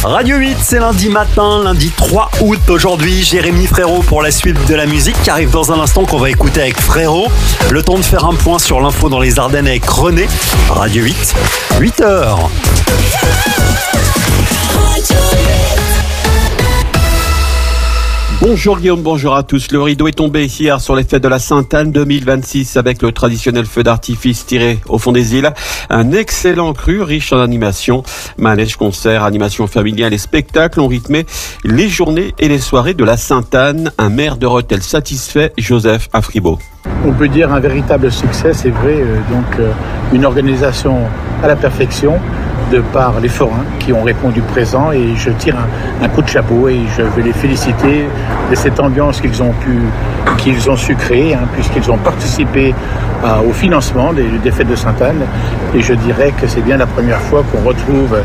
Radio 8, c'est lundi matin, lundi 3 août. Aujourd'hui, Jérémy Frérot pour la suite de la musique qui arrive dans un instant qu'on va écouter avec Frérot. Le temps de faire un point sur l'info dans les Ardennes avec René. Radio 8, 8h. Bonjour Guillaume, bonjour à tous. Le rideau est tombé hier sur les fêtes de la Sainte-Anne 2026 avec le traditionnel feu d'artifice tiré au fond des îles. Un excellent cru riche en animation. Manège, concerts, animations familiales et spectacles ont rythmé les journées et les soirées de la Sainte-Anne. Un maire de Rethel satisfait, Joseph Afribault. On peut dire un véritable succès, c'est vrai. Une organisation à la perfection de par les forains qui ont répondu présent, et je tire un coup de chapeau et je veux les féliciter de cette ambiance qu'ils ont su créer, puisqu'ils ont participé au financement des fêtes de Sainte-Anne, et je dirais que c'est bien la première fois qu'on retrouve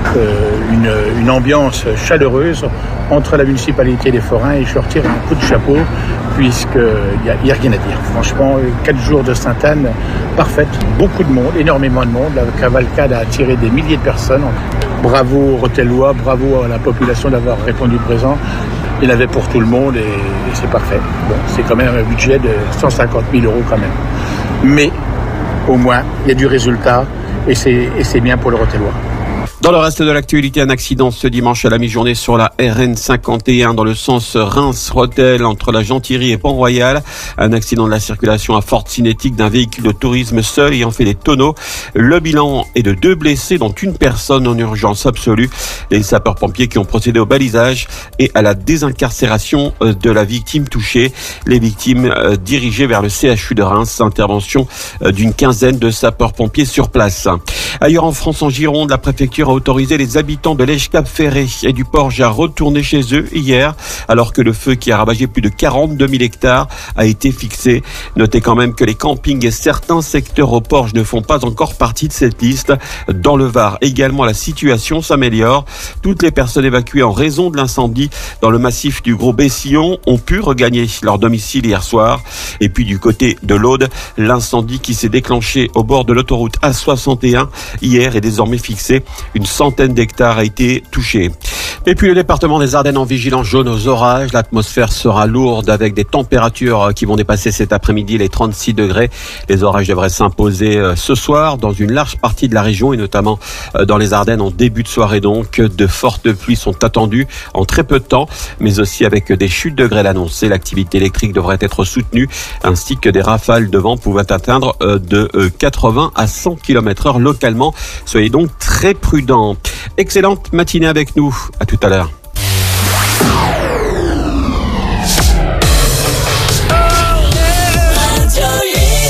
une ambiance chaleureuse entre la municipalité et les forains, et je leur tire un coup de chapeau puisqu'il n'y a rien à dire. Franchement, 4 jours de Sainte-Anne, parfaite, beaucoup de monde, énormément de monde. La cavalcade a attiré des milliers de personnes. Bravo aux Rothellois, bravo à la population d'avoir répondu présent. Il y en avait pour tout le monde et c'est parfait. Bon, c'est quand même un budget de 150 000 € quand même. Mais au moins, il y a du résultat et c'est bien pour le Rothellois. Dans le reste de l'actualité, un accident ce dimanche à la mi-journée sur la RN 51 dans le sens Reims-Rethel entre la Gentilly et Pont-Royal. Un accident de la circulation à forte cinétique d'un véhicule de tourisme seul ayant fait des tonneaux. Le bilan est de 2 blessés, dont une personne en urgence absolue. Les sapeurs-pompiers qui ont procédé au balisage et à la désincarcération de la victime touchée. Les victimes dirigées vers le CHU de Reims. Intervention d'une quinzaine de sapeurs-pompiers sur place. Ailleurs en France, en Gironde, la préfecture a autorisé les habitants de l'Èche-Cap-Ferré et du Porge à retourner chez eux hier, alors que le feu qui a ravagé plus de 42 000 hectares a été fixé. Notez quand même que les campings et certains secteurs au Porge ne font pas encore partie de cette liste. Dans le Var également, la situation s'améliore. Toutes les personnes évacuées en raison de l'incendie dans le massif du Gros-Bessillon ont pu regagner leur domicile hier soir. Et puis du côté de l'Aude, l'incendie qui s'est déclenché au bord de l'autoroute A61 hier est désormais fixé. Une centaine d'hectares a été touchée. Et puis le département des Ardennes en vigilance jaune aux orages. L'atmosphère sera lourde avec des températures qui vont dépasser cet après-midi les 36 degrés. Les orages devraient s'imposer ce soir dans une large partie de la région et notamment dans les Ardennes en début de soirée donc. De fortes pluies sont attendues en très peu de temps, mais aussi avec des chutes de grêle annoncées. L'activité électrique devrait être soutenue ainsi que des rafales de vent pouvant atteindre de 80 à 100 km/h localement. Soyez donc très prudents. Excellente matinée avec nous. À tout à l'heure.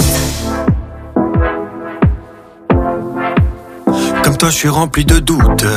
Comme toi, je suis rempli de doutes.